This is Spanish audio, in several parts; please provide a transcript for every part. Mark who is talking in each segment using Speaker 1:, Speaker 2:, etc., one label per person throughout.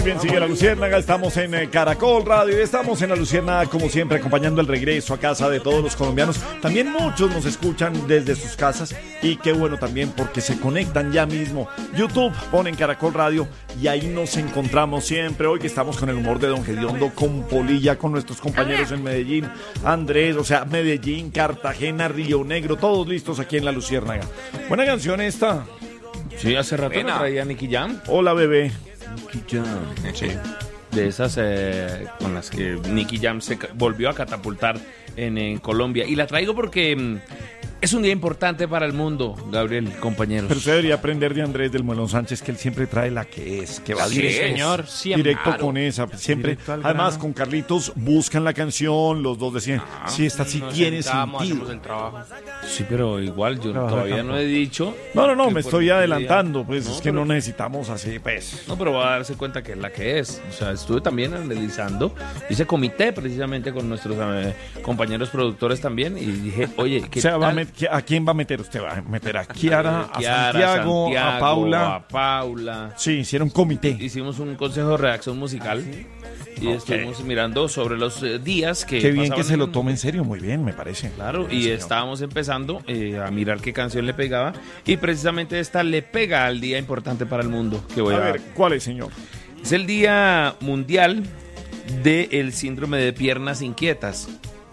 Speaker 1: bien, sigue La Luciérnaga, estamos en Caracol Radio y estamos en La Luciérnaga como siempre acompañando el regreso a casa de todos los colombianos. También muchos nos escuchan desde sus casas y qué bueno también porque se conectan ya mismo. YouTube, ponen Caracol Radio y ahí nos encontramos siempre. Hoy que estamos con el humor de Don Gediondo, con Polilla, con nuestros compañeros en Medellín, Andrés, o sea, Medellín, Cartagena, Río Negro, todos listos aquí en La Luciérnaga. Buena canción esta.
Speaker 2: Sí, hace rato la traía Nicky Jam.
Speaker 1: Hola, bebé.
Speaker 2: Nicky Jam. Sí. De esas con las que Nicky Jam se volvió a catapultar en Colombia. Y la traigo porque es un día importante para el mundo, Gabriel, compañeros.
Speaker 1: Pero usted debería aprender de Andrés del Muelón Sánchez, que él siempre trae la que es, que va directo,
Speaker 2: señor, siempre.
Speaker 1: Directo con esa, siempre. Además, con Carlitos buscan la canción, los dos decían, sí, esta sí tiene sentido.
Speaker 2: El trabajo. Sí, pero igual yo todavía no he dicho.
Speaker 1: No, me estoy adelantando, pues es que no necesitamos así, pues.
Speaker 2: No, pero va a darse cuenta que es la que es. O sea, estuve también analizando, hice comité precisamente con nuestros compañeros productores también y dije, oye, ¿qué tal?
Speaker 1: ¿A quién va a meter? ¿Usted va a meter a Kiara, a Santiago, a
Speaker 2: Paula?
Speaker 1: Sí, hicieron comité.
Speaker 2: Hicimos un consejo de redacción musical y estuvimos mirando sobre los días que...
Speaker 1: Qué bien que se lo tome en serio, muy bien, me parece.
Speaker 2: Claro, y estábamos empezando a mirar qué canción le pegaba y precisamente esta le pega al día importante para el mundo. Que voy a
Speaker 1: ver, ¿cuál es, señor?
Speaker 2: Es el Día Mundial del Síndrome de Piernas Inquietas.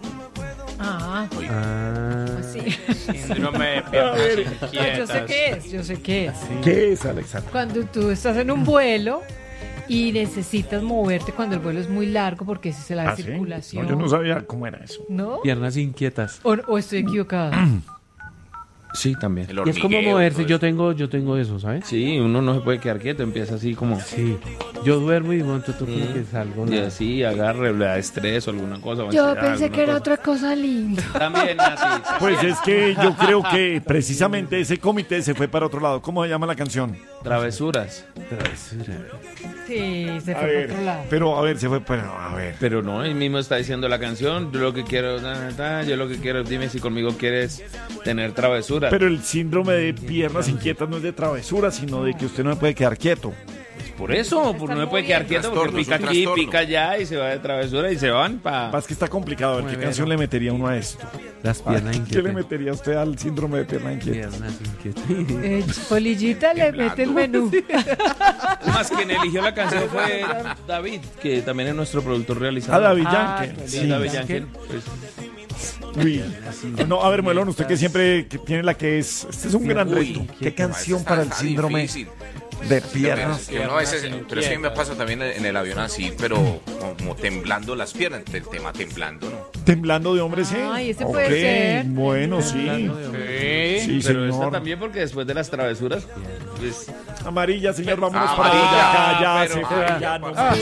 Speaker 3: Sí.
Speaker 4: Síndrome de piernas inquietas.
Speaker 3: Yo sé qué es.
Speaker 1: ¿Qué es, Alexandra?
Speaker 3: Cuando tú estás en un vuelo y necesitas moverte cuando el vuelo es muy largo porque esa es la circulación.
Speaker 1: No, yo no sabía cómo era eso.
Speaker 3: ¿No?
Speaker 5: Piernas inquietas.
Speaker 3: ¿O estoy equivocada?
Speaker 2: Sí, también.
Speaker 5: Y es como moverse, yo tengo eso, ¿sabes?
Speaker 2: Sí, uno no se puede quedar quieto, empieza así como...
Speaker 5: Sí, yo duermo y de momento tú como que salgo.
Speaker 2: Y así, agarre, le da estrés o alguna cosa.
Speaker 3: Yo pensé que era otra cosa linda.
Speaker 2: También, Nati.
Speaker 1: Pues es que yo creo que precisamente ese comité se fue para otro lado. ¿Cómo se llama la canción?
Speaker 2: Travesuras.
Speaker 3: Sí, se fue para otro lado.
Speaker 1: Pero, a ver, se fue para... A ver.
Speaker 2: Pero no, él mismo está diciendo la canción, yo lo que quiero, dime si conmigo quieres tener travesuras.
Speaker 1: Pero el síndrome de piernas inquietas no es de travesura, sino de que usted no me puede quedar quieto.
Speaker 2: Por eso, no me puede quedar quieto porque pica aquí, pica allá y se va de travesura y se van para...
Speaker 1: Es que está complicado, a ver, ¿qué canción le metería uno a esto?
Speaker 5: Las piernas inquietas.
Speaker 1: ¿Qué le metería usted al síndrome de piernas inquietas?
Speaker 3: Polillita le mete el menú.
Speaker 2: Más quien eligió la canción fue David, que también es nuestro productor realizador.
Speaker 1: David Yankee.
Speaker 2: Sí, David Yankee.
Speaker 1: Uy. No, a ver, Melón, usted que siempre tiene la que es... Este es un gran reto. ¿Qué canción para el síndrome de piernas?
Speaker 4: Pero es que me pasa también en el avión así, pero como temblando las piernas, el tema temblando, ¿no?
Speaker 1: Temblando de hombres, ¿eh?
Speaker 3: Ay, ese puede ser.
Speaker 1: Bueno, sí,
Speaker 2: pero
Speaker 1: señor.
Speaker 2: esta también porque después de las travesuras... Pues...
Speaker 1: Amarilla, señor, vámonos para allá. Ya se fue.